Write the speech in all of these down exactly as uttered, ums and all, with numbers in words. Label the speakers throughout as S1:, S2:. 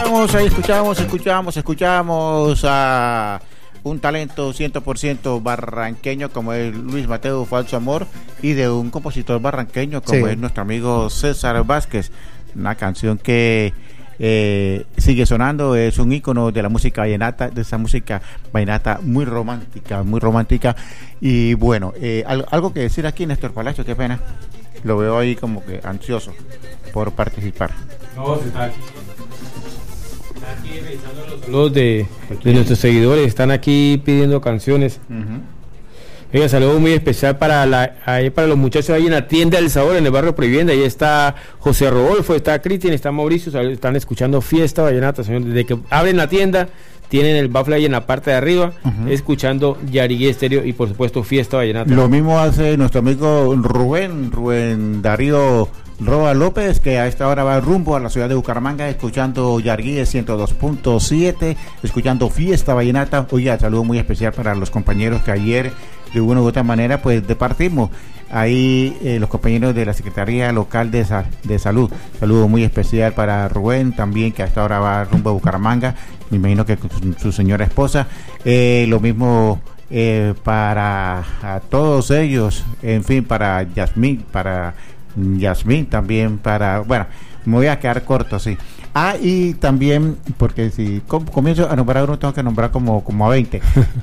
S1: escuchamos, ahí escuchamos, escuchamos, escuchamos a un talento cien por ciento barranqueño como es Luis Mateo Falso Amor, y de un compositor barranqueño como sí. es nuestro amigo César Vázquez, una canción que eh, sigue sonando, es un ícono de la música vallenata, de esa música vallenata muy romántica, muy romántica. Y bueno, eh, algo, algo que decir aquí, Néstor Palacio, qué pena, lo veo ahí como que ansioso por participar.
S2: No, se está aquí. Aquí revisando los saludos de, de nuestros seguidores, están aquí pidiendo canciones. Uh-huh. Oiga, saludo muy especial para la ahí para los muchachos ahí en la tienda del sabor en el barrio Provivienda. Ahí está José Rodolfo, está Cristian, está Mauricio, están escuchando Fiesta Vallenata, señor. Desde que abren la tienda tienen el bafle ahí en la parte de arriba, uh-huh. escuchando Yariguí Estéreo y por supuesto Fiesta Vallenata.
S1: Lo mismo hace nuestro amigo Rubén, Rubén Darío Roa López, que a esta hora va rumbo a la ciudad de Bucaramanga, escuchando Yarguí ciento dos punto siete, escuchando Fiesta Vallenata. Oiga, saludo muy especial para los compañeros que ayer, de una u otra manera, pues departimos ahí, eh, los compañeros de la Secretaría Local de, Sa- de Salud. Saludo muy especial para Rubén también, que a esta hora va rumbo a Bucaramanga, me imagino que con su, su señora esposa. Eh, lo mismo eh, para a todos ellos, en fin, para Yasmín, para Yasmín también, para, bueno, me voy a quedar corto, sí. Ah, y también, porque si com- comienzo a nombrar uno, tengo que nombrar como, como a veinte.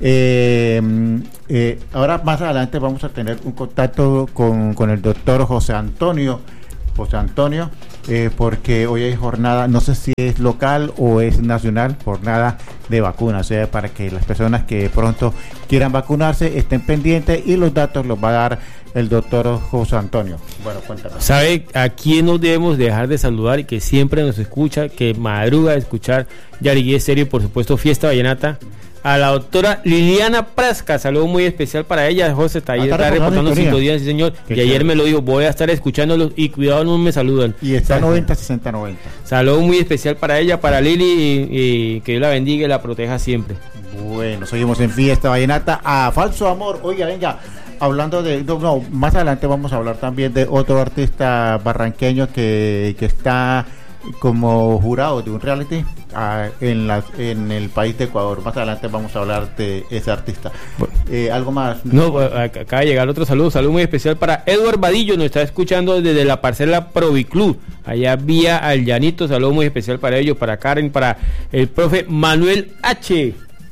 S1: eh, eh, ahora más adelante vamos a tener un contacto con, con el doctor José Antonio, José Antonio, eh, porque hoy hay jornada, no sé si es local o es nacional, jornada de vacunas, o sea, para que las personas que pronto quieran vacunarse estén pendientes, y los datos los va a dar el doctor José Antonio. Bueno, cuéntanos.
S2: ¿Sabe a quién nos debemos dejar de saludar y que siempre nos escucha, que madruga a escuchar Yariguí Estéreo y por supuesto Fiesta Vallenata? A la doctora Liliana Prasca, saludo muy especial para ella. José está ahí, ah, está reportando sintonía, sí señor, y ayer claro. me lo dijo, voy a estar escuchándolos y cuidado no me saludan.
S1: Y está noventa sesenta noventa.
S2: Saludo muy especial para ella, para Lili, y, y que Dios la bendiga y la proteja siempre.
S1: Bueno, seguimos en Fiesta Vallenata a Falso Amor. Oiga, venga, hablando de, no, no, más adelante vamos a hablar también de otro artista barranqueño que, que está como jurado de un reality uh, en la, en el país de Ecuador. Más adelante vamos a hablar de ese artista. Bueno, eh, algo más.
S2: No, acaba de llegar otro saludo, saludo muy especial para Edward Vadillo, nos está escuchando desde la parcela Proviclub, allá vía al Llanito, saludo muy especial para ellos, para Karen, para el profe Manuel H.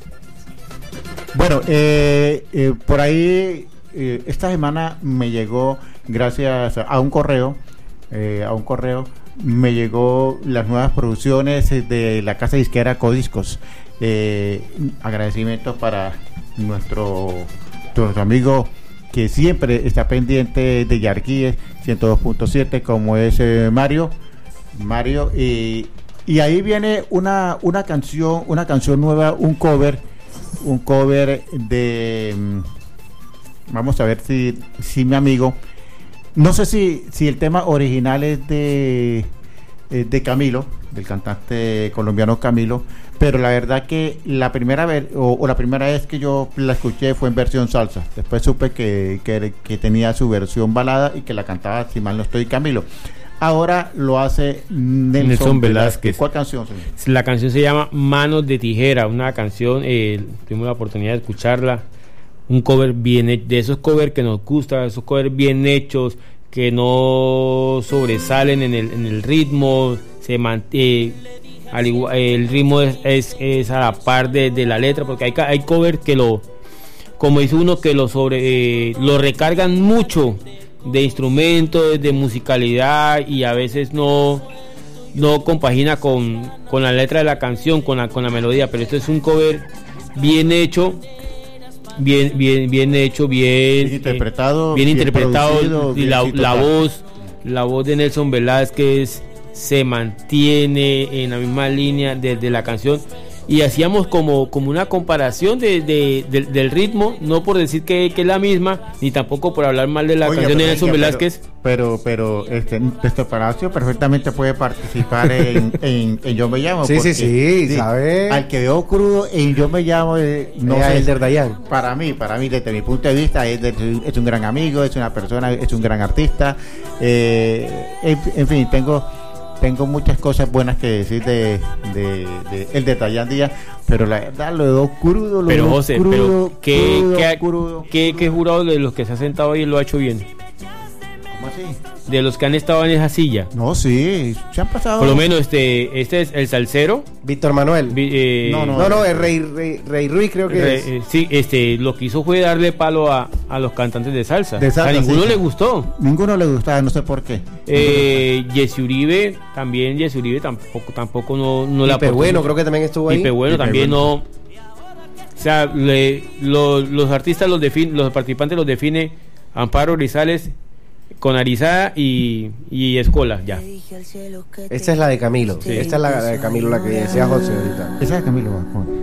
S1: Bueno, eh, eh, por ahí eh, esta semana me llegó, gracias a un correo, eh, a un correo, me llegó las nuevas producciones de la casa disquera Codiscos. Eh, agradecimientos para nuestro, nuestro amigo que siempre está pendiente de Yarguí ciento dos punto siete, como es eh, Mario. Mario, y, y ahí viene una, una canción, una canción nueva, un cover, un cover de, vamos a ver si, si mi amigo. No sé si, si el tema original es de, de Camilo, del cantante colombiano Camilo, pero la verdad que la primera vez o, o la primera vez que yo la escuché fue en versión salsa. Después supe que, que, que tenía su versión balada y que la cantaba, si mal no estoy, Camilo. Ahora lo hace Nelson,
S2: Nelson Velázquez.
S1: ¿Cuál canción, señor?
S2: La canción se llama Manos de Tijera, una canción, eh, tuvimos la oportunidad de escucharla. Un cover bien hecho, de esos covers que nos gusta, esos covers bien hechos, que no sobresalen en el, en el ritmo, se mantiene, al igual, el ritmo es, es, es a la par de, de la letra, porque hay, hay covers que lo, como dice uno, que lo sobre, eh, lo recargan mucho de instrumentos, de musicalidad, y a veces no, no compagina con, con la letra de la canción, con la, con la melodía, pero esto es un cover bien hecho. Bien, bien, bien hecho, bien,
S1: bien interpretado,
S2: eh, bien, bien interpretado, y
S1: bien
S2: la, la voz, la voz de Nelson Velázquez se mantiene en la misma línea desde de la canción, y hacíamos como, como una comparación de, de, de, del ritmo, no por decir que, que es la misma, ni tampoco por hablar mal de la Oye, canción de Nelson
S1: pero,
S2: Velázquez.
S1: Pero, pero, este, este Palacio perfectamente puede participar en, en, en Yo Me Llamo.
S3: Sí, sí, sí,
S1: sí,
S3: ¿sabe?
S1: Al que veo crudo en Yo Me Llamo, eh, no sé, Elder Dayan. Para mí, para mí, desde mi punto de vista, es, de, es un gran amigo, es una persona, es un gran artista. Eh, en, en fin, tengo... tengo muchas cosas buenas que decir de, de, de el de Tayán Díaz, pero la verdad lo veo crudo, lo
S2: pero
S1: veo
S2: José,
S1: crudo,
S2: pero ¿qué,
S1: crudo,
S2: qué,
S1: crudo,
S2: qué,
S1: crudo.
S2: qué jurado de los que se ha sentado ahí lo ha hecho bien?
S1: ¿Cómo así?
S2: De los que han estado en esa silla.
S1: No, sí, se han pasado.
S2: Por lo menos este este es el salsero.
S3: Víctor Manuel.
S2: Vi- eh,
S1: No,
S3: No, no, es Rey, Rey, Rey Ruiz, creo que
S2: Re-
S3: es.
S2: eh, sí, este, lo que hizo fue darle palo a, a los cantantes de salsa.
S1: De salsa,
S2: a ninguno
S1: sí.
S2: le gustó.
S1: Ninguno le gustaba, no sé por qué.
S2: Eh, Jesse Uribe, también Jesse Uribe tampoco, tampoco no, no la
S3: Pipe Bueno, creo que también estuvo ahí.
S2: Pipe Bueno
S1: Pipe
S2: también
S1: Bueno.
S2: no. O sea, le- lo- los artistas los define, los participantes los define Amparo Grisales con Arizada y, y Escola, ya.
S3: Esta es la de Camilo.
S2: Sí.
S3: Esta es la de Camilo, la que decía José ahorita.
S1: Esa es Camilo Bacón.